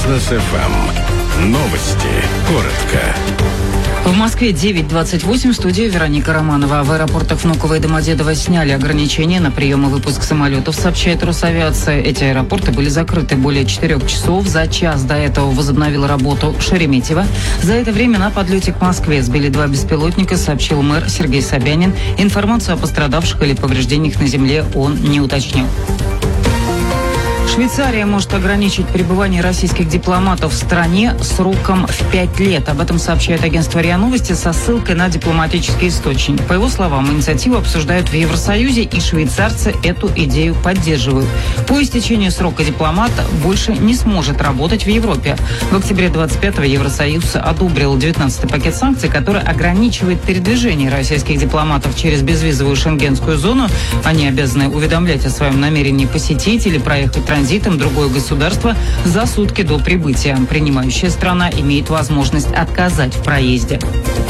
Бизнес ФМ. Новости. Коротко. В Москве 9:28, в студии Вероника Романова. В аэропортах Внуково и Домодедово сняли ограничения на прием и выпуск самолетов, сообщает Росавиация. Эти аэропорты были закрыты более 4 часов. За час до этого возобновила работу Шереметьево. За это время на подлете к Москве сбили 2 беспилотника, сообщил мэр Сергей Собянин. Информацию о пострадавших или повреждениях на земле он не уточнил. Швейцария может ограничить пребывание российских дипломатов в стране сроком в 5 лет. Об этом сообщает агентство РИА Новости со ссылкой на дипломатический источник. По его словам, инициативу обсуждают в Евросоюзе, и швейцарцы эту идею поддерживают. По истечению срока дипломат больше не сможет работать в Европе. В октябре 25-го Евросоюз одобрил 19-й пакет санкций, который ограничивает передвижение российских дипломатов через безвизовую шенгенскую зону. Они обязаны уведомлять о своем намерении посетить или проехать транзитом другое государство за сутки до прибытия. Принимающая страна имеет возможность отказать в проезде.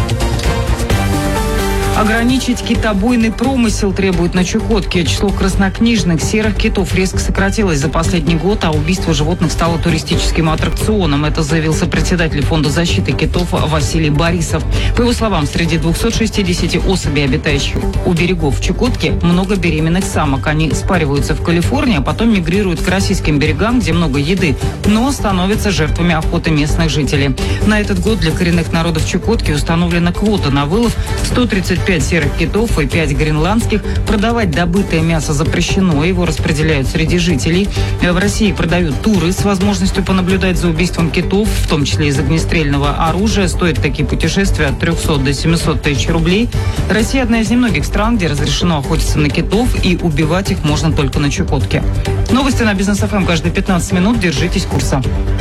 Ограничить китобойный промысел требует на Чукотке. Число краснокнижных серых китов резко сократилось за последний год, а убийство животных стало туристическим аттракционом. Это заявил сопредседатель Фонда защиты китов Василий Борисов. По его словам, среди 260 особей, обитающих у берегов Чукотки, много беременных самок. Они спариваются в Калифорнии, а потом мигрируют к российским берегам, где много еды, но становятся жертвами охоты местных жителей. На этот год для коренных народов Чукотки установлена квота на вылов 135 серых китов и 5 гренландских. Продавать добытое мясо запрещено, его распределяют среди жителей. В России продают туры с возможностью понаблюдать за убийством китов, в том числе из огнестрельного оружия. Стоят такие путешествия от 300 до 700 тысяч рублей. Россия одна из немногих стран, где разрешено охотиться на китов, и убивать их можно только на Чукотке. Новости на Бизнес ФМ каждые 15 минут. Держитесь курса.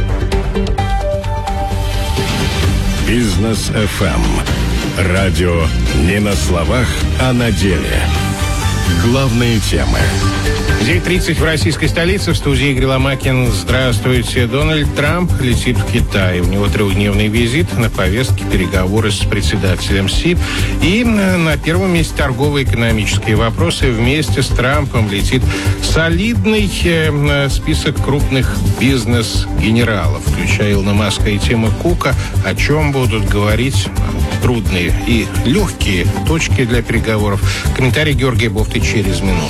Бизнес ФМ. Радио не на словах, а на деле. Главные темы. 9:30 в российской столице. В студии Игорь Ломакин. Здравствуйте. Дональд Трамп летит в Китай. У него 3-дневный визит, на повестке переговоры с председателем Си. И на первом месте торгово-экономические вопросы. Вместе с Трампом летит солидный список крупных бизнес-генералов, включая Илона Маска и Тима Кука. О чем будут говорить трудные и легкие точки для переговоров. Комментарий Георгия Бофты через минуту.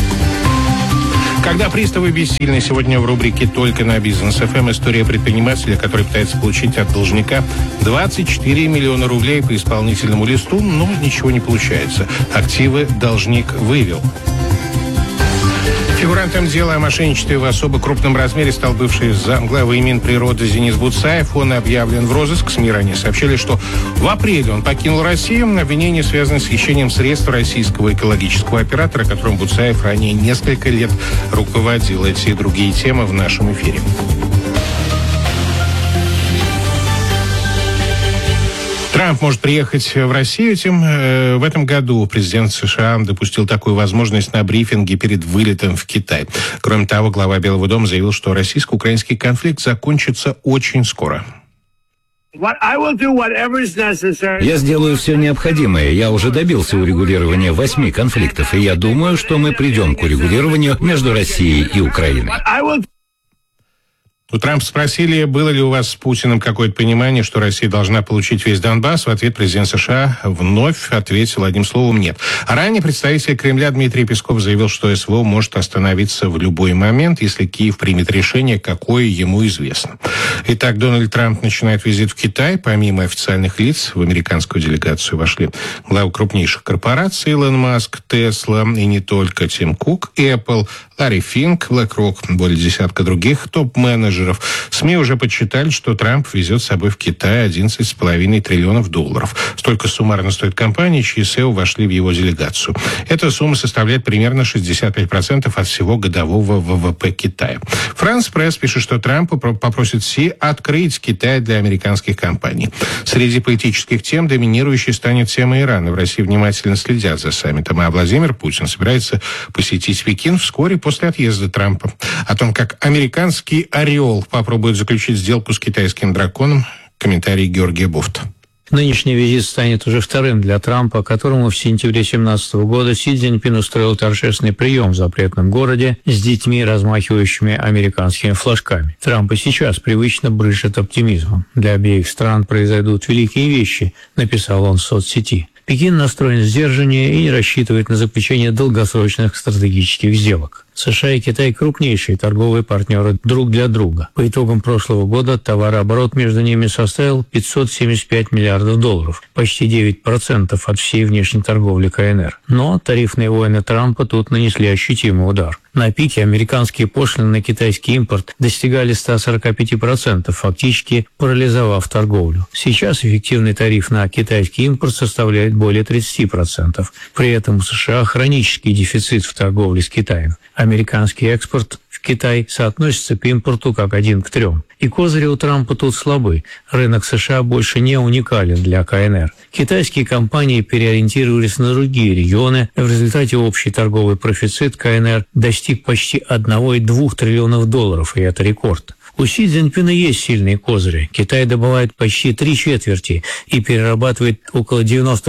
Когда приставы бессильны, сегодня в рубрике «Только на Бизнес ФМ» история предпринимателя, который пытается получить от должника 24 миллиона рублей по исполнительному листу, но ничего не получается. Активы должник вывел. Фигурантом дела о мошенничестве в особо крупном размере стал бывший замглавы Минприроды Денис Буцаев. Он объявлен в розыск. СМИ ранее сообщили, что в апреле он покинул Россию. Обвинение связано с хищением средств российского экологического оператора, которым Буцаев ранее несколько лет руководил. Эти и другие темы в нашем эфире. Трамп может приехать в Россию. В этом году президент США допустил такую возможность на брифинге перед вылетом в Китай. Кроме того, глава Белого дома заявил, что российско-украинский конфликт закончится очень скоро. Я сделаю все необходимое. Я уже добился урегулирования 8 конфликтов, и я думаю, что мы придем к урегулированию между Россией и Украиной. У Трампа спросили, было ли у вас с Путиным какое-то понимание, что Россия должна получить весь Донбасс. В ответ президент США вновь ответил одним словом «нет». А ранее представитель Кремля Дмитрий Песков заявил, что СВО может остановиться в любой момент, если Киев примет решение, какое ему известно. Итак, Дональд Трамп начинает визит в Китай. Помимо официальных лиц в американскую делегацию вошли главы крупнейших корпораций: Илон Маск, Тесла и не только, Тим Кук, Apple, Ларри Финк, BlackRock, более десятка других топ-менеджеров. СМИ уже подсчитали, что Трамп везет с собой в Китай $11,5 триллионов. Столько суммарно стоит компания, чьи SEO вошли в его делегацию. Эта сумма составляет примерно 65% от всего годового ВВП Китая. Франс Пресс пишет, что Трамп попросит Си открыть Китай для американских компаний. Среди политических тем доминирующей станет тема Ирана. В России внимательно следят за саммитом, а Владимир Путин собирается посетить Пекин вскоре после отъезда Трампа. О том, как американский «Орел» попробует заключить сделку с китайским драконом, комментарий Георгия Бофта. Нынешний визит станет уже вторым для Трампа, которому в сентябре 2017 года Си Цзиньпин устроил торжественный прием в запретном городе с детьми, размахивающими американскими флажками. Трамп и сейчас привычно брызжет оптимизмом. Для обеих стран произойдут великие вещи, написал он в соцсети. Пекин настроен сдержаннее и не рассчитывает на заключение долгосрочных стратегических сделок. США и Китай – крупнейшие торговые партнеры друг для друга. По итогам прошлого года товарооборот между ними составил $575 миллиардов, почти 9% от всей внешней торговли КНР. Но тарифные войны Трампа тут нанесли ощутимый удар. На пике американские пошлины на китайский импорт достигали 145%, фактически парализовав торговлю. Сейчас эффективный тариф на китайский импорт составляет более 30%. При этом у США хронический дефицит в торговле с Китаем. Американский экспорт в Китай соотносится к импорту как 1 к 3. И козыри у Трампа тут слабы. Рынок США больше не уникален для КНР. Китайские компании переориентировались на другие регионы. В результате общий торговый профицит КНР достиг почти $1,2 триллиона, и это рекорд. У Си Цзиньпина есть сильные козыри. Китай добывает почти 3/4 и перерабатывает около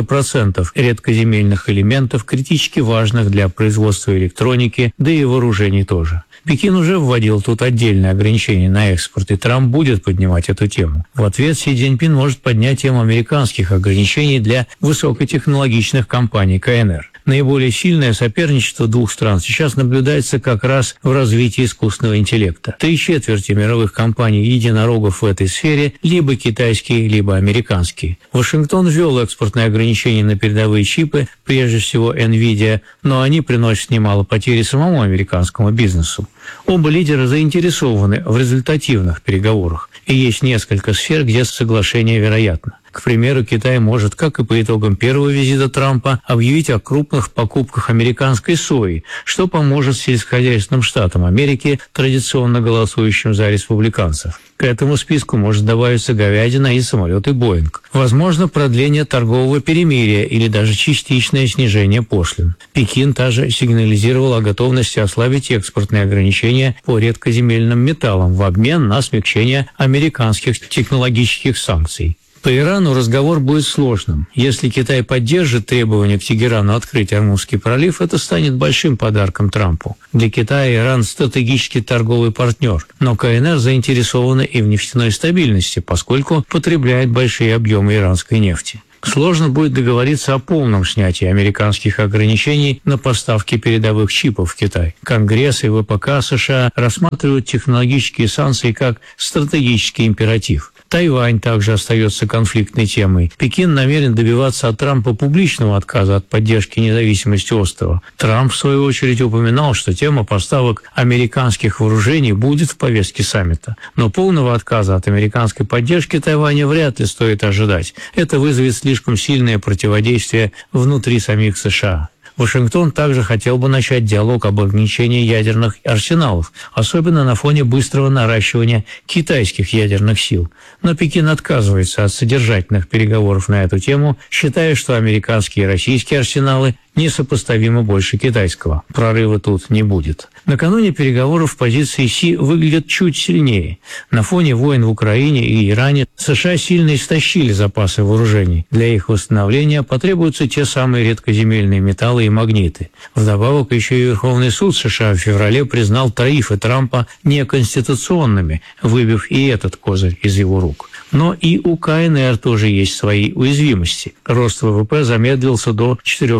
90% редкоземельных элементов, критически важных для производства электроники, да и вооружений тоже. Пекин уже вводил тут отдельные ограничения на экспорт, и Трамп будет поднимать эту тему. В ответ Си Цзиньпин может поднять тему американских ограничений для высокотехнологичных компаний КНР. Наиболее сильное соперничество двух стран сейчас наблюдается как раз в развитии искусственного интеллекта. 3/4 мировых компаний-единорогов в этой сфере либо китайские, либо американские. Вашингтон ввел экспортные ограничения на передовые чипы, прежде всего NVIDIA, но они приносят немало потерь самому американскому бизнесу. Оба лидера заинтересованы в результативных переговорах, и есть несколько сфер, где соглашение вероятно. К примеру, Китай может, как и по итогам первого визита Трампа, объявить о крупных покупках американской сои, что поможет сельскохозяйственным штатам Америки, традиционно голосующим за республиканцев. К этому списку может добавиться говядина и самолеты «Боинг». Возможно, продление торгового перемирия или даже частичное снижение пошлин. Пекин также сигнализировал о готовности ослабить экспортные ограничения по редкоземельным металлам в обмен на смягчение американских технологических санкций. По Ирану разговор будет сложным. Если Китай поддержит требования к Тегерану открыть Ормузский пролив, это станет большим подарком Трампу. Для Китая Иран – стратегический торговый партнер, но КНР заинтересована и в нефтяной стабильности, поскольку потребляет большие объемы иранской нефти. Сложно будет договориться о полном снятии американских ограничений на поставки передовых чипов в Китай. Конгресс и ВПК США рассматривают технологические санкции как стратегический императив. Тайвань также остается конфликтной темой. Пекин намерен добиваться от Трампа публичного отказа от поддержки независимости острова. Трамп, в свою очередь, упоминал, что тема поставок американских вооружений будет в повестке саммита. Но полного отказа от американской поддержки Тайваня вряд ли стоит ожидать. Это вызовет слишком сильное противодействие внутри самих США. Вашингтон также хотел бы начать диалог об ограничении ядерных арсеналов, особенно на фоне быстрого наращивания китайских ядерных сил. Но Пекин отказывается от содержательных переговоров на эту тему, считая, что американские и российские арсеналы несопоставимо больше китайского. Прорыва тут не будет. Накануне переговоров позиции Си выглядят чуть сильнее. На фоне войн в Украине и Иране США сильно истощили запасы вооружений. Для их восстановления потребуются те самые редкоземельные металлы и магниты. Вдобавок еще и Верховный суд США в феврале признал тарифы Трампа неконституционными, выбив и этот козырь из его рук. Но и у КНР тоже есть свои уязвимости. Рост ВВП замедлился до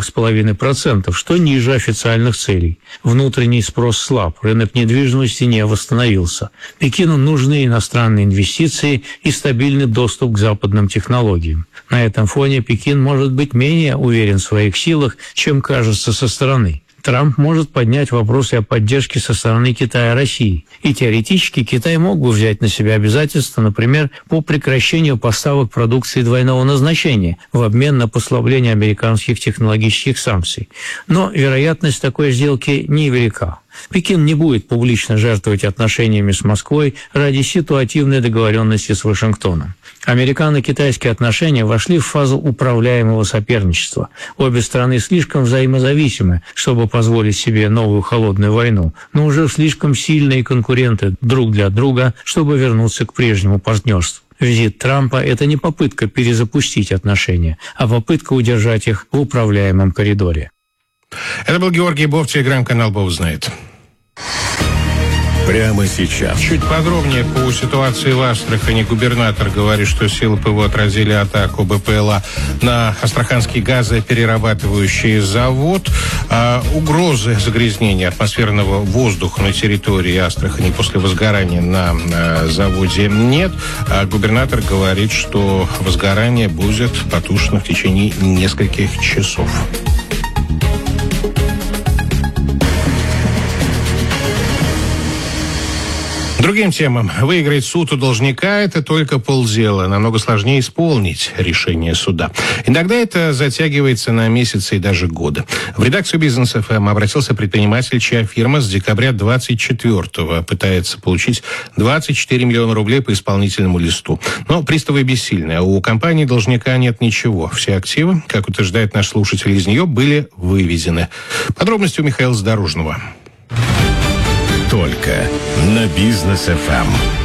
4,5%, что ниже официальных целей. Внутренний спрос слаб, рынок недвижимости не восстановился. Пекину нужны иностранные инвестиции и стабильный доступ к западным технологиям. На этом фоне Пекин может быть менее уверен в своих силах, чем кажется со стороны. Трамп может поднять вопросы о поддержке со стороны Китая России. И теоретически Китай мог бы взять на себя обязательства, например, по прекращению поставок продукции двойного назначения в обмен на послабление американских технологических санкций. Но вероятность такой сделки невелика. Пекин не будет публично жертвовать отношениями с Москвой ради ситуативной договоренности с Вашингтоном. Американо-китайские отношения вошли в фазу управляемого соперничества. Обе страны слишком взаимозависимы, чтобы позволить себе новую холодную войну, но уже слишком сильные конкуренты друг для друга, чтобы вернуться к прежнему партнерству. Визит Трампа – это не попытка перезапустить отношения, а попытка удержать их в управляемом коридоре. Это был Георгий Бов, телеграм-канал «Бов знает». Прямо сейчас. Чуть подробнее по ситуации в Астрахани. Губернатор говорит, что силы ПВО отразили атаку БПЛА на Астраханский газоперерабатывающий завод. Угрозы загрязнения атмосферного воздуха на территории Астрахани после возгорания на заводе нет. А губернатор говорит, что возгорание будет потушено в течение нескольких часов. Другим темам. Выиграть суд у должника – это только полдела. Намного сложнее исполнить решение суда. Иногда это затягивается на месяцы и даже годы. В редакцию «Бизнес ФМ» обратился предприниматель, чья фирма с декабря 24-го пытается получить 24 миллиона рублей по исполнительному листу. Но приставы бессильны. А у компании должника нет ничего. Все активы, как утверждает наш слушатель, из нее были вывезены. Подробности у Михаила Задорожного. Только на Бизнес ФМ.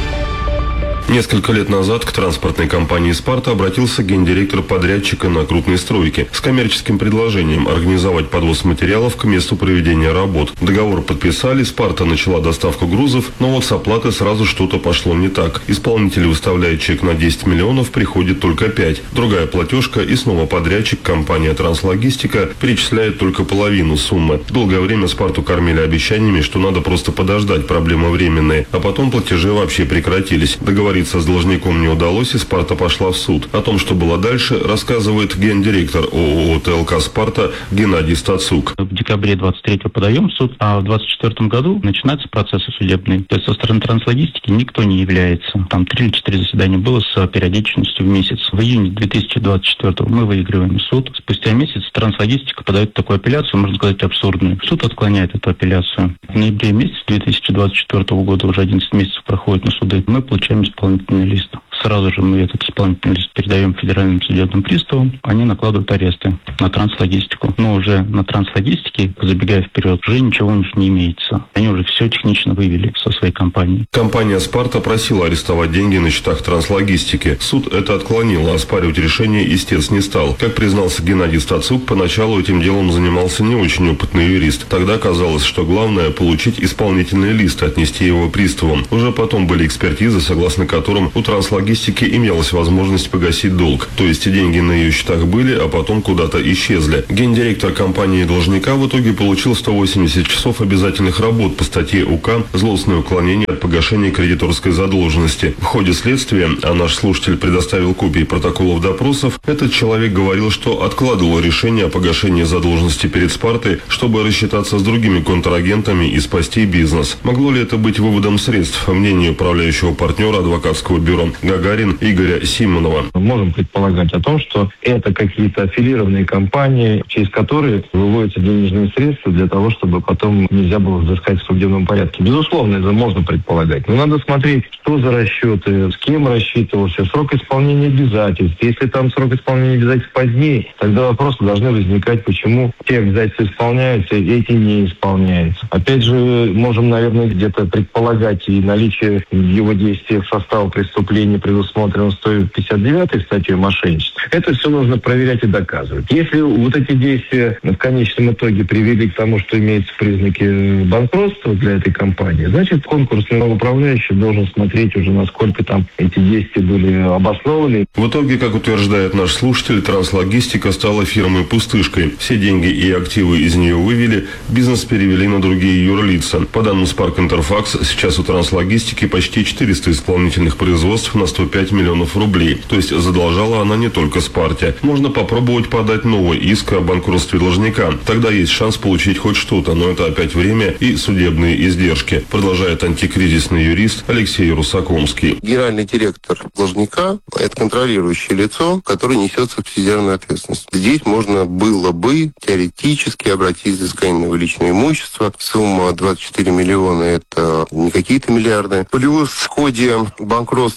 Несколько лет назад к транспортной компании «Спарта» обратился гендиректор подрядчика на крупной стройке с коммерческим предложением организовать подвоз материалов к месту проведения работ. Договор подписали, «Спарта» начала доставку грузов, но вот с оплатой сразу что-то пошло не так. Исполнитель выставляет чек на 10 миллионов, приходит только 5. Другая платежка, и снова подрядчик, компания «Транслогистика», перечисляет только половину суммы. Долгое время «Спарту» кормили обещаниями, что надо просто подождать, проблемы временные, а потом платежи вообще прекратились. Договориться с должником не удалось, и «Спарта» пошла в суд. О том, что было дальше, рассказывает гендиректор ООО «ТЛК Спарта» Геннадий Стацук. В декабре 23-го подаем в суд, а в 24-м году начинаются процессы судебные. То есть со стороны Транслогистики никто не является. Там 3 или 4 заседания было с периодичностью в месяц. В июне 2024-го мы выигрываем суд. Спустя месяц Транслогистика подает такую апелляцию, можно сказать, абсурдную. Суд отклоняет эту апелляцию. В ноябре месяце 2024 года, уже 11 месяцев проходит на суды, мы получаем исполнительный лист. Сразу же мы этот исполнительный лист передаем федеральным судебным приставам. Они накладывают аресты на Транслогистику. Но уже на Транслогистике, забегая вперед, уже ничего у них не имеется. Они уже все технично вывели со своей компании. Компания «Спарта» просила арестовать деньги на счетах Транслогистики. Суд это отклонил, а оспаривать решение истец не стал. Как признался Геннадий Стацук, поначалу этим делом занимался не очень опытный юрист. Тогда казалось, что главное – получить исполнительный лист и отнести его приставам. Уже потом были экспертизы, согласно которым у Транслогистики имелась возможность погасить долг. То есть деньги на ее счетах были, а потом куда-то исчезли. Гендиректор компании должника в итоге получил 180 часов обязательных работ по статье УК «Злостное уклонение от погашения кредиторской задолженности». В ходе следствия, а наш слушатель предоставил копии протоколов допросов, этот человек говорил, что откладывал решение о погашении задолженности перед «Спартой», чтобы рассчитаться с другими контрагентами и спасти бизнес. Могло ли это быть выводом средств, мнению управляющего партнера адвокатского бюро «Гагарин» Игоря Симонова? Можем предполагать о том, что это какие-то аффилированные компании, через которые выводятся денежные средства для того, чтобы потом нельзя было взыскать в судебном порядке. Безусловно, это можно предполагать. Но надо смотреть, что за расчеты, с кем рассчитывался, срок исполнения обязательств. Если там срок исполнения обязательств позднее, тогда вопросы должны возникать, почему те обязательства исполняются, эти не исполняются. Опять же, можем, наверное, где-то предполагать и наличие в его действиях состава преступления, предусмотренного 159-й статьей мошенничества. Это все нужно проверять и доказывать. Если вот эти действия в конечном итоге привели к тому, что имеются признаки банкротства для этой компании, значит, конкурсный управляющий должен смотреть уже, насколько там эти действия были обоснованы. В итоге, как утверждает наш слушатель, Транслогистика стала фирмой-пустышкой. Все деньги и активы из нее вывели, бизнес перевели на другие юрлица. По данным Spark Interfax, сейчас у Транслогистики почти 400 исполнительных производств на 105 миллионов рублей. То есть задолжала она не только «Спарте». Можно попробовать подать новый иск о банкротстве должника. Тогда есть шанс получить хоть что-то, но это опять время и судебные издержки, продолжает антикризисный юрист Алексей Русакомский. Генеральный директор должника – это контролирующее лицо, которое несет субсидиарную ответственность. Здесь можно было бы теоретически обратить взыскание на личное имущество. Сумма 24 миллиона – это не какие-то миллиарды. Плюс в ходе банкротства возникает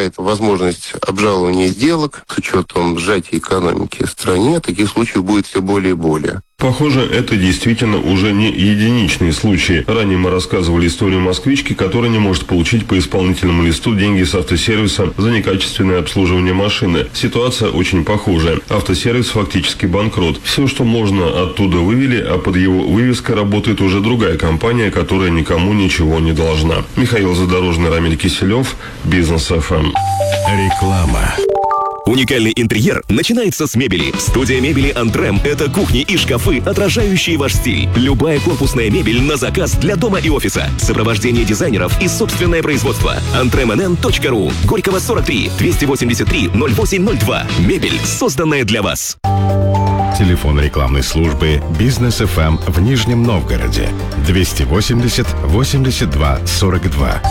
возникает возможность обжалования сделок с учетом сжатия экономики в стране. Таких случаев будет все более и более. Похоже, это действительно уже не единичные случаи. Ранее мы рассказывали историю москвички, которая не может получить по исполнительному листу деньги с автосервиса за некачественное обслуживание машины. Ситуация очень похожая. Автосервис фактически банкрот. Все, что можно, оттуда вывели, а под его вывеской работает уже другая компания, которая никому ничего не должна. Михаил Задорожный, Рамиль Киселев, Бизнес ФМ. Реклама. Уникальный интерьер начинается с мебели. Студия мебели «Антрем» — это кухни и шкафы, отражающие ваш стиль. Любая корпусная мебель на заказ для дома и офиса. Сопровождение дизайнеров и собственное производство. antremnn.ru. Горького 43 283 0802. Мебель, созданная для вас. Телефон рекламной службы «Бизнес ФМ» в Нижнем Новгороде. 280 82 42.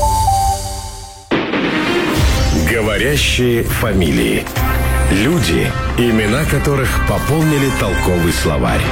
Говорящие фамилии. Люди, имена которых пополнили толковый словарь.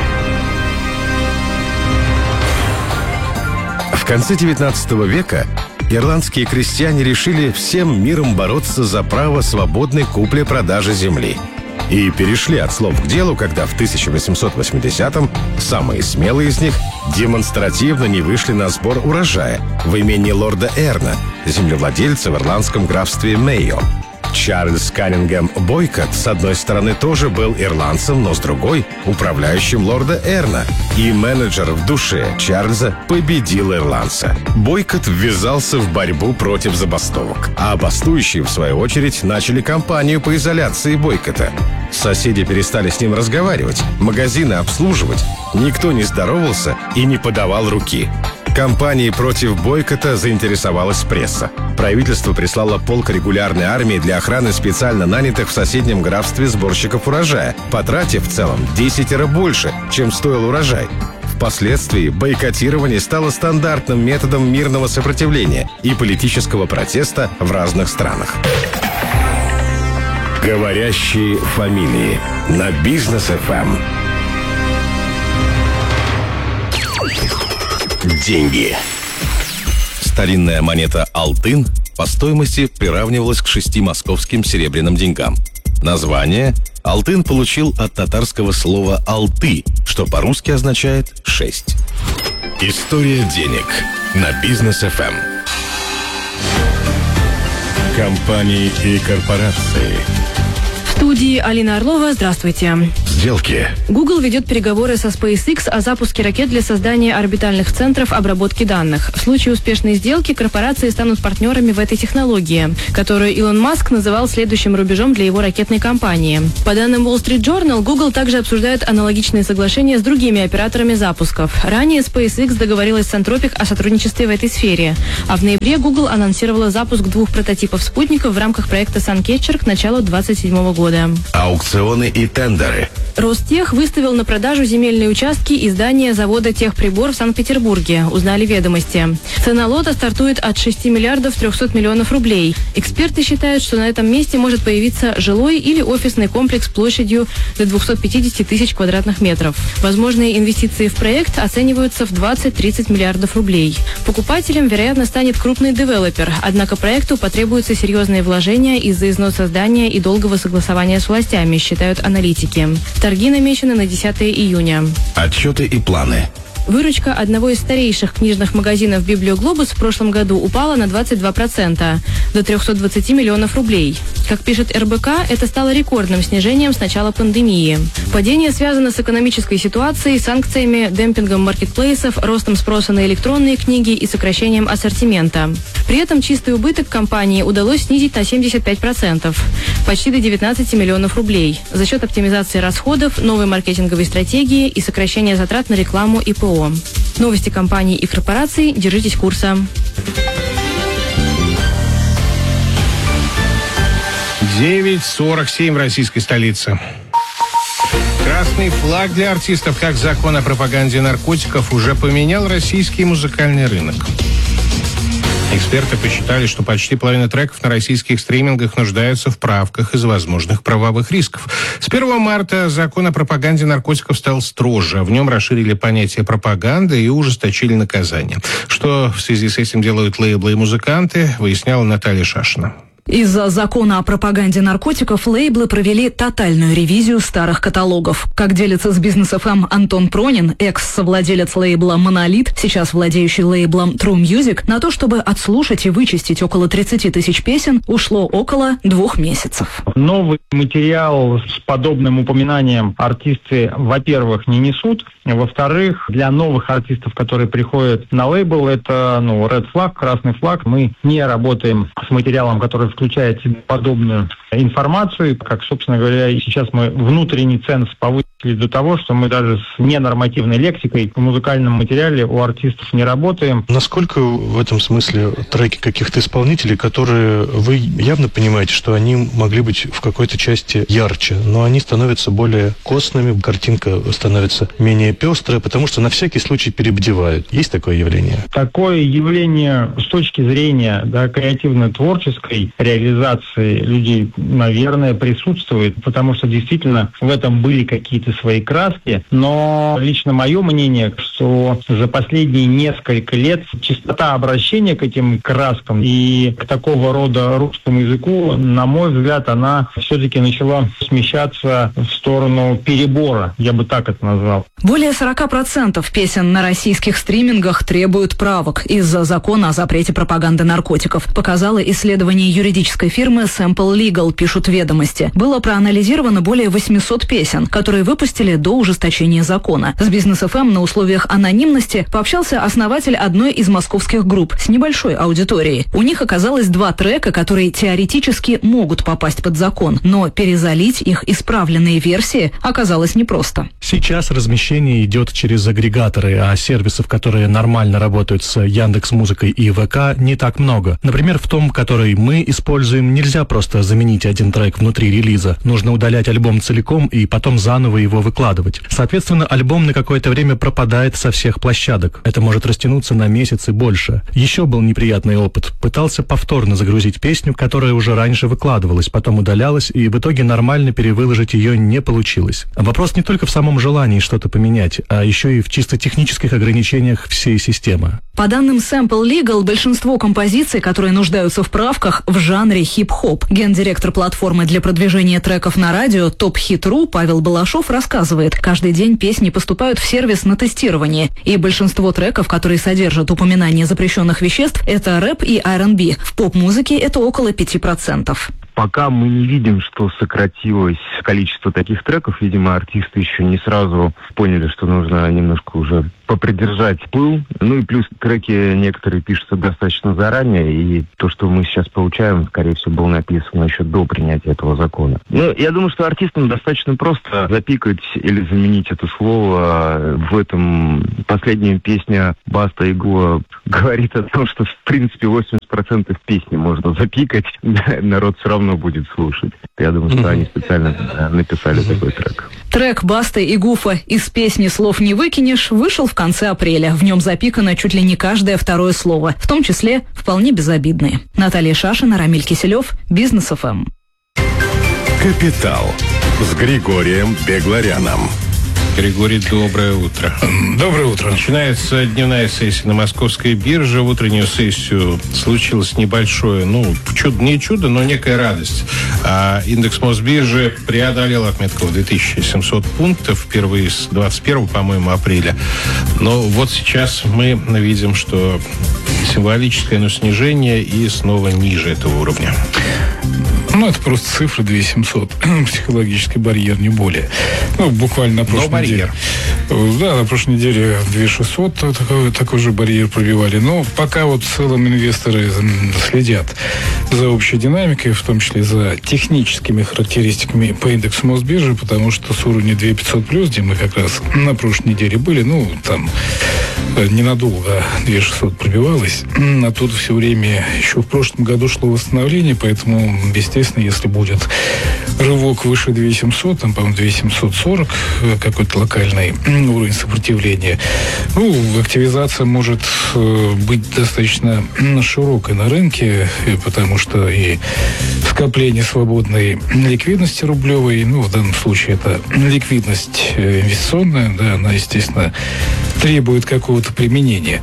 В конце XIX века ирландские крестьяне решили всем миром бороться за право свободной купли-продажи земли. И перешли от слов к делу, когда в 1880-м самые смелые из них демонстративно не вышли на сбор урожая в имени лорда Эрна, землевладельца в ирландском графстве Мейо. Чарльз Каннингем Бойкот, с одной стороны, тоже был ирландцем, но с другой — управляющим лорда Эрна. И менеджер в душе Чарльза победил ирландца. Бойкот ввязался в борьбу против забастовок. А бастующие, в свою очередь, начали кампанию по изоляции Бойкота. Соседи перестали с ним разговаривать, магазины обслуживать. Никто не здоровался и не подавал руки. Кампанией против бойкота заинтересовалась пресса. Правительство прислало полк регулярной армии для охраны специально нанятых в соседнем графстве сборщиков урожая, потратив в целом 10 больше, чем стоил урожай. Впоследствии бойкотирование стало стандартным методом мирного сопротивления и политического протеста в разных странах. Говорящие фамилии на Бизнес ФМ. Деньги. Старинная монета «Алтын» по стоимости приравнивалась к 6 московским серебряным деньгам. Название «Алтын» получил от татарского слова «алты», что по-русски означает «6». История денег на Бизнес ФМ. Компании и корпорации. В студии Алина Орлова. Здравствуйте. Сделки. Google ведет переговоры со SpaceX о запуске ракет для создания орбитальных центров обработки данных. В случае успешной сделки корпорации станут партнерами в этой технологии, которую Илон Маск называл следующим рубежом для его ракетной компании. По данным Wall Street Journal, Google также обсуждает аналогичные соглашения с другими операторами запусков. Ранее SpaceX договорилась с Anthropic о сотрудничестве в этой сфере. А в ноябре Google анонсировала запуск 2 прототипов спутников в рамках проекта SunCatcher к началу 2027 года. Аукционы и тендеры. Ростех выставил на продажу земельные участки и здания завода «Техприбор» в Санкт-Петербурге, узнали «Ведомости». Цена лота стартует от 6 миллиардов 300 миллионов рублей. Эксперты считают, что на этом месте может появиться жилой или офисный комплекс площадью до 250 тысяч квадратных метров. Возможные инвестиции в проект оцениваются в 20-30 миллиардов рублей. Покупателем, вероятно, станет крупный девелопер, однако проекту потребуются серьезные вложения из-за износа здания и долгого согласования с властями, считают аналитики. Торги намечены на 10 июня. Отчеты и планы. Выручка одного из старейших книжных магазинов «Библиоглобус» в прошлом году упала на 22%, до 320 миллионов рублей. Как пишет РБК, это стало рекордным снижением с начала пандемии. Падение связано с экономической ситуацией, санкциями, демпингом маркетплейсов, ростом спроса на электронные книги и сокращением ассортимента. При этом чистый убыток компании удалось снизить на 75%, почти до 19 миллионов рублей, за счет оптимизации расходов, новой маркетинговой стратегии и сокращения затрат на рекламу и ПО. Новости компаний и корпораций. Держитесь курса. 9:47 в российской столице. Красный флаг для артистов, как закон о пропаганде наркотиков, уже поменял российский музыкальный рынок. Эксперты посчитали, что почти половина треков на российских стримингах нуждаются в правках из-за возможных правовых рисков. С 1 марта закон о пропаганде наркотиков стал строже. В нем расширили понятие пропаганды и ужесточили наказание. Что в связи с этим делают лейблы и музыканты, выясняла Наталья Шашина. Из-за закона о пропаганде наркотиков лейблы провели тотальную ревизию старых каталогов. Как делится с Бизнес ФМ Антон Пронин, экс-совладелец лейбла «Монолит», сейчас владеющий лейблом True Music, на то, чтобы отслушать и вычистить около 30 тысяч песен, ушло около 2 месяцев. Новый материал с подобным упоминанием артисты, во-первых, не несут. Во-вторых, для новых артистов, которые приходят на лейбл, это red flag, красный флаг. Мы не работаем с материалом, который включает в себя подобную информацию. Как, собственно говоря, сейчас мы внутренний ценз повысили до того, что мы даже с ненормативной лексикой в музыкальном материале у артистов не работаем. Насколько в этом смысле треки каких-то исполнителей, которые вы явно понимаете, что они могли быть в какой-то части ярче, но они становятся более костными, картинка становится менее пестрая, потому что на всякий случай перебдевают. Есть такое явление? Такое явление с точки зрения креативно-творческой реализации людей, наверное, присутствует, потому что действительно в этом были какие-то свои краски, но лично мое мнение, что за последние несколько лет частота обращения к этим краскам и к такого рода русскому языку, на мой взгляд, она все-таки начала смещаться в сторону перебора, я бы так это назвал. Более 40% песен на российских стримингах требуют правок из-за закона о запрете пропаганды наркотиков, показало исследование юридической фирмы Sample Legal, пишут «Ведомости». Было проанализировано более 800 песен, которые выпустили до ужесточения закона. С Бизнес ФМ на условиях анонимности пообщался основатель одной из московских групп с небольшой аудиторией. У них оказалось 2 трека, которые теоретически могут попасть под закон, но перезалить их исправленные версии оказалось непросто. Сейчас размещение идет через агрегаторы, а сервисов, которые нормально работают с Яндекс.Музыкой и ВК, не так много. Например, в том, который мы используем, нельзя просто заменить один трек внутри релиза. Нужно удалять альбом целиком и потом заново его выкладывать. Соответственно, альбом на какое-то время пропадает со всех площадок. Это может растянуться на месяц и больше. Еще был неприятный опыт. Пытался повторно загрузить песню, которая уже раньше выкладывалась, потом удалялась, и в итоге нормально перевыложить ее не получилось. Вопрос не только в самом желании что-то поменять, а еще и в чисто технических ограничениях всей системы. По данным Sample Legal, большинство композиций, которые нуждаются в правках, в жанре хип-хоп. Гендиректор платформы для продвижения треков на радио Top Hit.ru Павел Балашов рассказывает, каждый день песни поступают в сервис на тестирование, и большинство треков, которые содержат упоминание запрещенных веществ, это рэп и R&B. В поп-музыке это около 5%. Пока мы не видим, что сократилось количество таких треков, видимо, артисты еще не сразу поняли, что нужно немножко уже попридержать пыл. Ну и плюс треки некоторые пишутся достаточно заранее, и то, что мы сейчас получаем, скорее всего, было написано еще до принятия этого закона. Ну, я думаю, что артистам достаточно просто запикать или заменить это слово. В этом последняя песня Баста и Гуа говорит о том, что, в принципе, 80% песни можно запикать, народ все равно будет слушать. Я думаю, что они специально написали такой трек. Трек Басты и Гуфа «Из песни слов не выкинешь» вышел в конце апреля. В нем запикано чуть ли не каждое второе слово, в том числе вполне безобидные. Наталья Шашина, Рамиль Киселев, Бизнес ФМ. «Капитал» с Григорием Бегларяном. Григорий, доброе утро. Доброе утро. Начинается дневная сессия на московской бирже. В утреннюю сессию случилось небольшое, чудо, не чудо, но некая радость. Индекс Мосбиржи преодолел отметку в 2700 пунктов впервые с 21, по-моему, апреля. Но вот сейчас мы видим, что символическое, снижение и снова ниже этого уровня. Это просто цифра 2700. Психологический барьер, не более. Буквально на прошлой неделе. Да, на прошлой неделе 2600 такой же барьер пробивали. Но пока в целом инвесторы следят за общей динамикой, в том числе за техническими характеристиками по индексу Мосбиржи, потому что с уровня 2500+, где мы как раз на прошлой неделе были, там ненадолго 2600 пробивалось, а тут все время еще в прошлом году шло восстановление, поэтому, естественно, если будет рывок выше 2700, по-моему, 2740, какой-то локальный уровень сопротивления, активизация может быть достаточно широкой на рынке, потому что и скопление свободной ликвидности рублевой, ну, в данном случае это ликвидность инвестиционная, да, она, естественно, требует какого-то применения.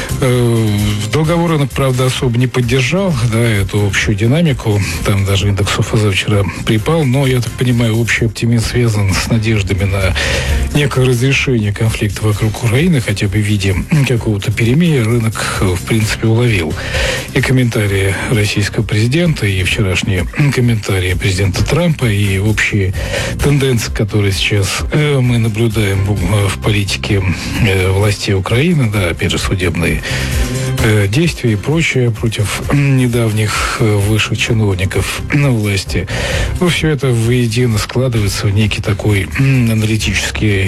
Договор рынок, правда, особо не поддержал, да, эту общую динамику. Там даже индекс ОФЗ вчера припал, но, я так понимаю, общий оптимизм связан с надеждами на некое разрешение конфликта вокруг Украины, хотя бы в виде какого-то перемирия. Рынок, в принципе, уловил и комментарии российского президента, и вчерашние комментарии президента Трампа, и общие тенденции, которые сейчас мы наблюдаем в политике властей Украины, да, опять же, судебные действия и прочее против недавних высших чиновников на власти. Ну, все это воедино складывается в некий такой аналитический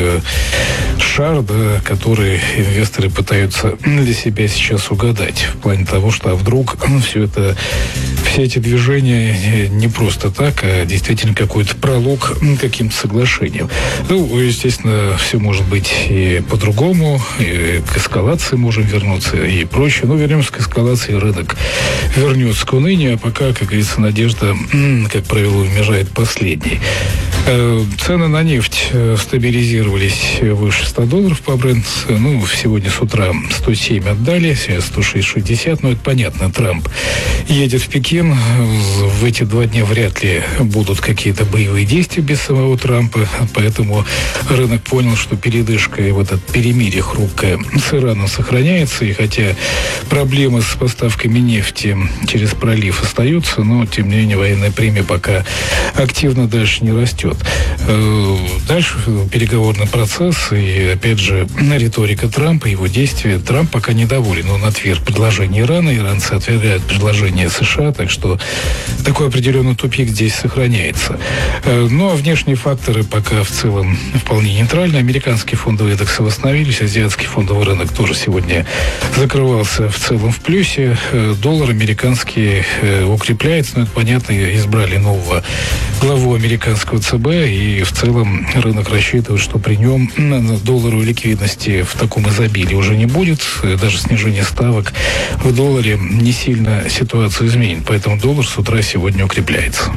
шар, да, который инвесторы пытаются для себя сейчас угадать. В плане того, что вдруг все эти движения не просто так, а действительно какой-то пролог к каким-то соглашениям. Ну, естественно, все может быть и по-другому, и к эскалации можем вернуться, и прочее. Но вернемся к эскалации, рынок вернется к унынию, а пока, как говорится, надежда, как правило, умирает последней. Цены на нефть стабилизировались выше $100 по Брент. Ну, сегодня с утра 107 отдали, сейчас 106,60. Ну, это понятно, Трамп едет в Пекин. В эти 2 дня вряд ли будут какие-то боевые действия без самого Трампа. Поэтому рынок понял, что передышка и вот это перемирие хрупкое с Ираном сохраняется. И хотя проблемы с поставками нефти через пролив остаются, но, тем не менее, военная премия пока активно дальше не растет. Дальше переговорный процесс и, опять же, риторика Трампа, его действия. Трамп пока недоволен. Он отверг предложение Ирана, иранцы отвергают предложение США, так что такой определенный тупик здесь сохраняется. Ну, а внешние факторы пока в целом вполне нейтральны. Американские фондовые индексы восстановились, азиатский фондовый рынок тоже сегодня закрывался в целом в плюсе. Доллар американский укрепляется, но это понятно, избрали нового главу американского ЦБ, и в целом рынок рассчитывает, что при нем долларовой ликвидности в таком изобилии уже не будет. Даже снижение ставок в долларе не сильно ситуацию изменит. Поэтому доллар с утра сегодня укрепляется.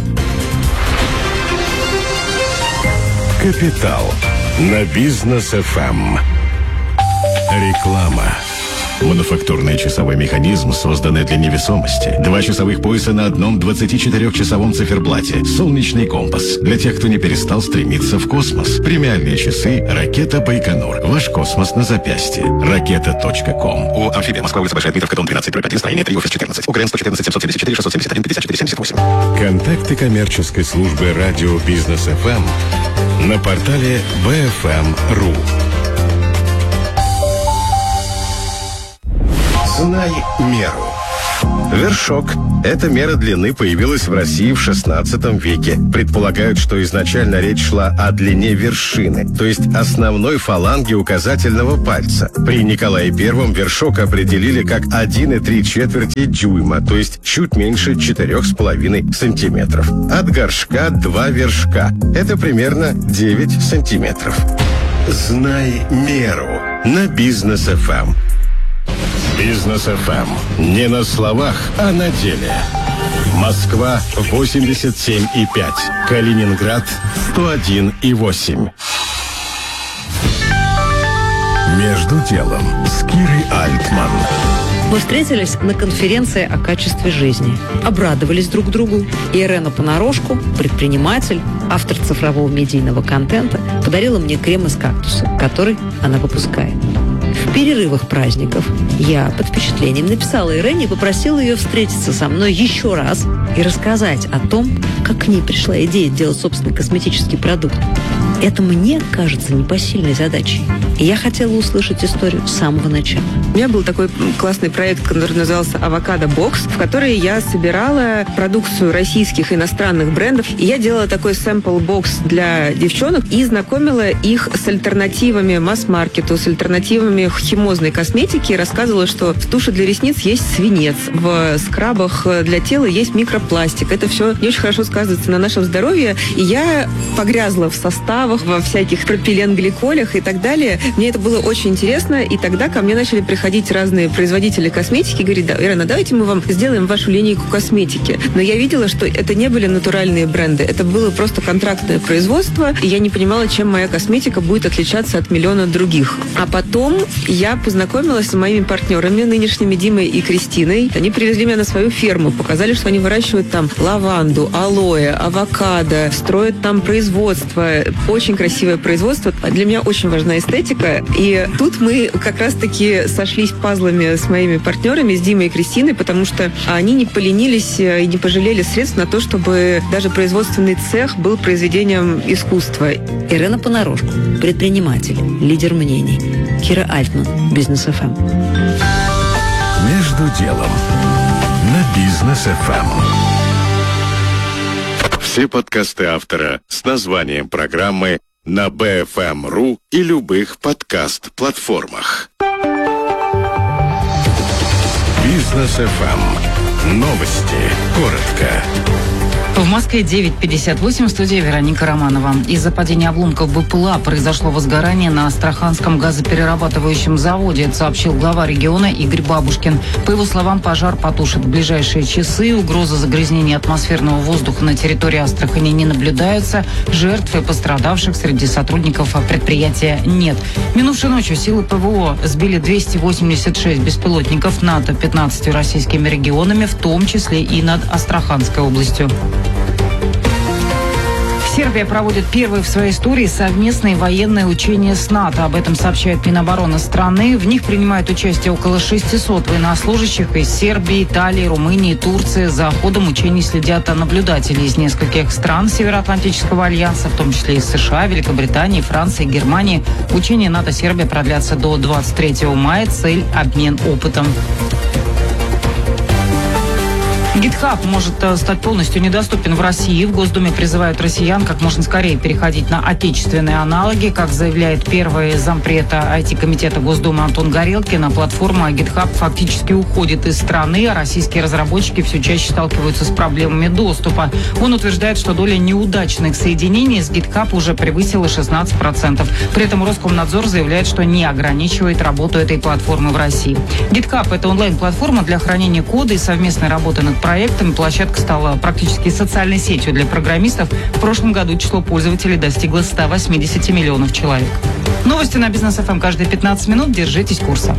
Капитал на Бизнес ФМ. Реклама. Мануфактурный часовой механизм, созданный для невесомости. 2 часовых пояса на одном 24-часовом циферблате. Солнечный компас для тех, кто не перестал стремиться в космос. Премиальные часы «Ракета Байконур». Ваш космос на запястье. Ракета.ком. У Амфибия, Москва, улица Большая Дмитровка, дом 12/1, строение 3, офис 14. УГРН 114 774 671 54 78. Контакты коммерческой службы радио Бизнес ФМ на портале bfm.ru. Знай меру. Вершок. Эта мера длины появилась в России в XVI веке. Предполагают, что изначально речь шла о длине вершины, то есть основной фаланги указательного пальца. При Николае I вершок определили как 1,3 дюйма, то есть чуть меньше 4,5 сантиметров. От горшка 2 вершка. Это примерно 9 сантиметров. Знай меру на Бизнес ФМ. Бизнес ФМ. Не на словах, а на деле. Москва 87,5. Калининград 101,8. Между делом с Кирой Альтман. Мы встретились на конференции о качестве жизни. Обрадовались друг другу. И Ирена Понарошку, предприниматель, автор цифрового медийного контента, подарила мне крем из кактуса, который она выпускает. В перерывах праздников я под впечатлением написала Ирене и попросила ее встретиться со мной еще раз и рассказать о том, как к ней пришла идея делать собственный косметический продукт. Это мне кажется непосильной задачей. И я хотела услышать историю с самого начала. У меня был такой классный проект, который назывался «Авокадо Бокс», в который я собирала продукцию российских и иностранных брендов. И я делала такой сэмпл-бокс для девчонок и знакомила их с альтернативами масс-маркету, с альтернативами химозной косметики. И рассказывала, что в туши для ресниц есть свинец, в скрабах для тела есть микропластик. Это все не очень хорошо сказывается на нашем здоровье. И я погрязла в составах, основах, во всяких пропиленгликолях и так далее. Мне это было очень интересно, и тогда ко мне начали приходить разные производители косметики и говорить: да, Ирена, давайте мы вам сделаем вашу линейку косметики. Но я видела, что это не были натуральные бренды, это было просто контрактное производство, и я не понимала, чем моя косметика будет отличаться от миллиона других. А потом я познакомилась с моими партнерами, нынешними Димой и Кристиной. Они привезли меня на свою ферму, показали, что они выращивают там лаванду, алоэ, авокадо, строят там производство. Очень красивое производство. Для меня очень важна эстетика. И тут мы как раз-таки сошлись пазлами с моими партнерами, с Димой и Кристиной, потому что они не поленились и не пожалели средств на то, чтобы даже производственный цех был произведением искусства. Ирена Понарошку, предприниматель, лидер мнений. Кира Альтман, Бизнес ФМ. Между делом на Бизнес ФМ. Все подкасты автора с названием программы на BFM.ru и любых подкаст-платформах. Бизнес ФМ. Новости. Коротко. В Москве 9:58, в студии Вероника Романова. Из-за падения обломков БПЛА произошло возгорание на Астраханском газоперерабатывающем заводе, это сообщил глава региона Игорь Бабушкин. По его словам, пожар потушат в ближайшие часы. Угрозы загрязнения атмосферного воздуха на территории Астрахани не наблюдаются. Жертв и пострадавших среди сотрудников предприятия нет. Минувшей ночью силы ПВО сбили 286 беспилотников над 15 российскими регионами, в том числе и над Астраханской областью. Сербия проводит первые в своей истории совместные военные учения с НАТО. Об этом сообщает Минобороны страны. В них принимают участие около 600 военнослужащих из Сербии, Италии, Румынии, Турции. За ходом учений следят наблюдатели из нескольких стран Североатлантического альянса, в том числе из США, Великобритании, Франции, Германии. Учения НАТО-Сербия продлятся до 23 мая. Цель – обмен опытом. GitHub может стать полностью недоступен в России. В Госдуме призывают россиян как можно скорее переходить на отечественные аналоги. Как заявляет первый зампреда IT-комитета Госдумы Антон Горелкин, платформа GitHub фактически уходит из страны, а российские разработчики все чаще сталкиваются с проблемами доступа. Он утверждает, что доля неудачных соединений с GitHub уже превысила 16%. При этом Роскомнадзор заявляет, что не ограничивает работу этой платформы в России. GitHub – это онлайн-платформа для хранения кода и совместной работы над проектами. Площадка стала практически социальной сетью для программистов. В прошлом году число пользователей достигло 180 миллионов человек. Новости на Бизнес ФМ каждые 15 минут. Держитесь курса.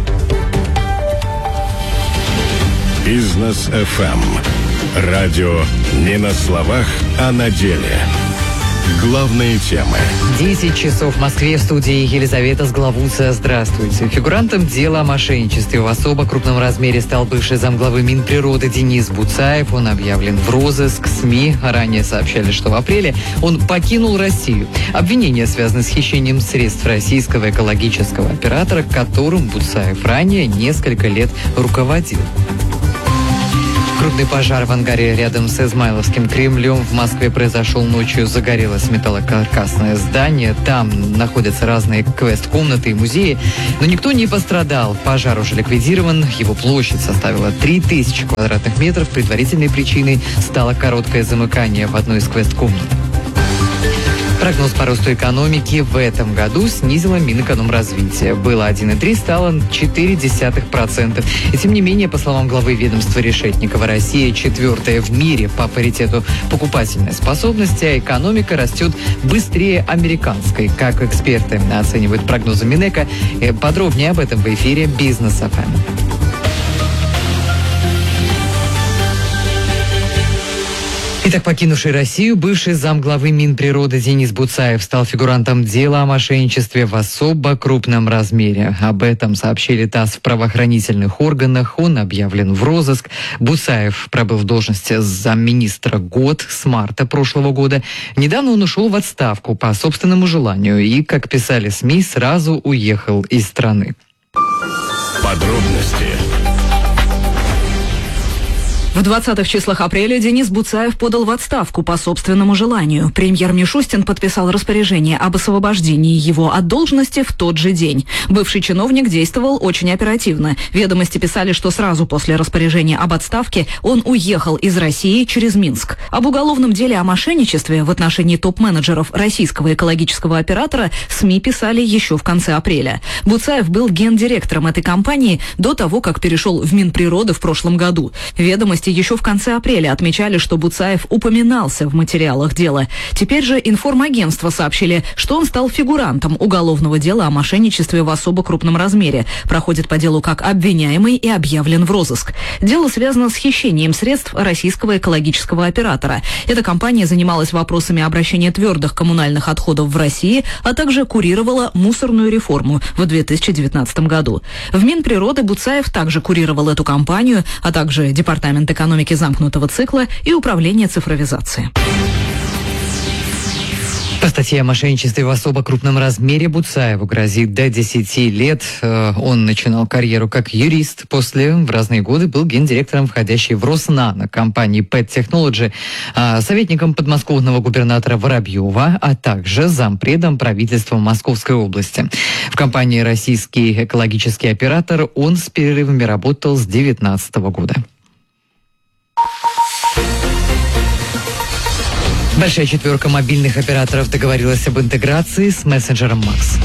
Бизнес ФМ. Радио не на словах, а на деле. Главные темы. 10 часов в Москве, в студии Елизавета Сглавуца. Здравствуйте. Фигурантом дела о мошенничестве в особо крупном размере стал бывший замглавы Минприроды Денис Буцаев. Он объявлен в розыск. СМИ ранее сообщали, что в апреле он покинул Россию. Обвинения связаны с хищением средств российского экологического оператора, которым Буцаев ранее несколько лет руководил. Крупный пожар в ангаре рядом с Измайловским Кремлем в Москве произошел ночью. Загорелось металлокаркасное здание. Там находятся разные квест-комнаты и музеи. Но никто не пострадал. Пожар уже ликвидирован. Его площадь составила 3000 квадратных метров. Предварительной причиной стало короткое замыкание в одной из квест-комнат. Прогноз по росту экономики в этом году снизило Минэкономразвития. Было 1,3, стало 0,4%. И тем не менее, по словам главы ведомства Решетникова, Россия 4-я в мире по паритету покупательной способности, а экономика растет быстрее американской, как эксперты оценивают прогнозы Минэка. Подробнее об этом в эфире «Бизнес ФМ». Итак, покинувший Россию, бывший замглавы Минприроды Денис Буцаев стал фигурантом дела о мошенничестве в особо крупном размере. Об этом сообщили ТАСС в правоохранительных органах. Он объявлен в розыск. Буцаев пробыл в должности замминистра год, с марта прошлого года. Недавно он ушел в отставку по собственному желанию и, как писали СМИ, сразу уехал из страны. Подробности В 20-х числах апреля Денис Буцаев подал в отставку по собственному желанию. Премьер Мишустин подписал распоряжение об освобождении его от должности в тот же день. Бывший чиновник действовал очень оперативно. Ведомости писали, что сразу после распоряжения об отставке он уехал из России через Минск. Об уголовном деле о мошенничестве в отношении топ-менеджеров российского экологического оператора СМИ писали еще в конце апреля. Буцаев был гендиректором этой компании до того, как перешел в Минприроды в прошлом году. Ведомости еще в конце апреля отмечали, что Буцаев упоминался в материалах дела. Теперь же информагентства сообщили, что он стал фигурантом уголовного дела о мошенничестве в особо крупном размере. Проходит по делу как обвиняемый и объявлен в розыск. Дело связано с хищением средств российского экологического оператора. Эта компания занималась вопросами обращения твердых коммунальных отходов в России, а также курировала мусорную реформу в 2019 году. В Минприроды Буцаев также курировал эту компанию, а также Департамент экономики замкнутого цикла и Управление цифровизации. По статье о мошенничестве в особо крупном размере Буцаеву грозит до 10 лет. Он начинал карьеру как юрист. После в разные годы был гендиректором, входящей в Роснано компании Pet Technology, советником подмосковного губернатора Воробьева, а также зампредом правительства Московской области. В компании «Российский экологический оператор» он с перерывами работал с 2019 года. Большая четверка мобильных операторов договорилась об интеграции с мессенджером Макс.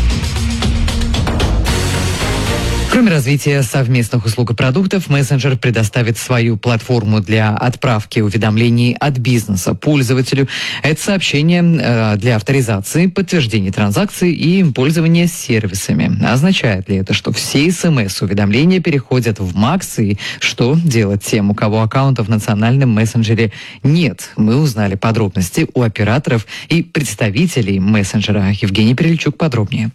Кроме развития совместных услуг и продуктов, мессенджер предоставит свою платформу для отправки уведомлений от бизнеса пользователю. Это сообщение для авторизации, подтверждения транзакций и пользования сервисами. Означает ли это, что все СМС-уведомления переходят в Макс, и что делать тем, у кого аккаунта в национальном мессенджере нет? Мы узнали подробности у операторов и представителей мессенджера. Евгений Перельчук подробнее.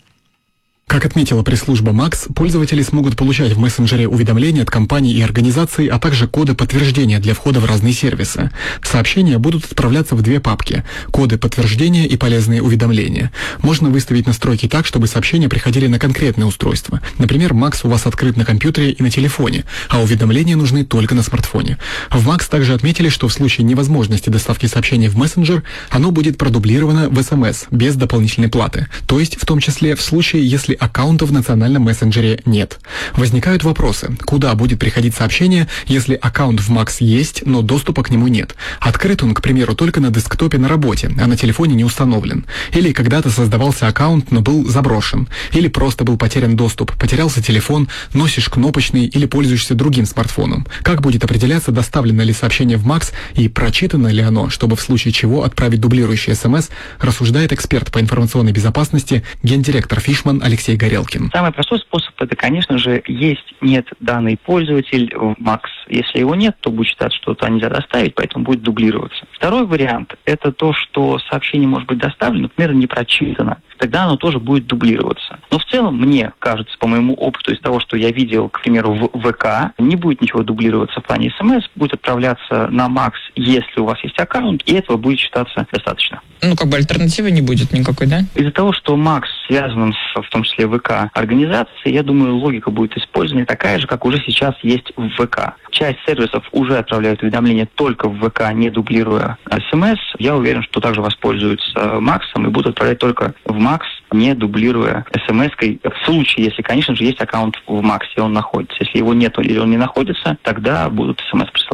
Как отметила пресс-служба МАКС, пользователи смогут получать в мессенджере уведомления от компаний и организаций, а также коды подтверждения для входа в разные сервисы. Сообщения будут отправляться в две папки – коды подтверждения и полезные уведомления. Можно выставить настройки так, чтобы сообщения приходили на конкретное устройство. Например, МАКС у вас открыт на компьютере и на телефоне, а уведомления нужны только на смартфоне. В МАКС также отметили, что в случае невозможности доставки сообщений в мессенджер, оно будет продублировано в СМС без дополнительной платы. То есть, в том числе в случае, если аккаунта в национальном мессенджере нет. Возникают вопросы, куда будет приходить сообщение, если аккаунт в МАКС есть, но доступа к нему нет. Открыт он, к примеру, только на десктопе на работе, а на телефоне не установлен. Или когда-то создавался аккаунт, но был заброшен. Или просто был потерян доступ, потерялся телефон, носишь кнопочный или пользуешься другим смартфоном. Как будет определяться, доставлено ли сообщение в МАКС и прочитано ли оно, чтобы в случае чего отправить дублирующий СМС, рассуждает эксперт по информационной безопасности, гендиректор Фишман Алексей Горелкин. Самый простой способ — это, конечно же, есть-нет данный пользователь в МАКС. Если его нет, то будет считаться, что это нельзя доставить, поэтому будет дублироваться. Второй вариант — это то, что сообщение может быть доставлено, например, не прочитано. Тогда оно тоже будет дублироваться. Но в целом, мне кажется, по моему опыту, из того, что я видел, к примеру, в ВК, не будет ничего дублироваться в плане СМС, будет отправляться на МАКС, если у вас есть аккаунт, и этого будет считаться достаточно. Ну, как бы альтернативы не будет никакой, да? Из-за того, что МАКС связан с, в том числе, ВК организацией, я думаю, логика будет использована такая же, как уже сейчас есть в ВК. Часть сервисов уже отправляют уведомления только в ВК, не дублируя СМС. Я уверен, что также воспользуются МАКСом и будут отправлять только в МАКС, не дублируя СМС-кой. В случае, если, конечно же, есть аккаунт в МАКСе, он находится. Если его нет или он не находится, тогда будут СМС присылать.